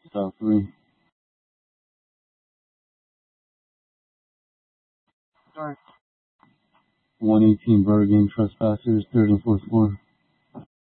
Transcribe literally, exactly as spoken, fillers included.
Stop three. Start. one eighteen Burger Game Trespassers, third and fourth floor.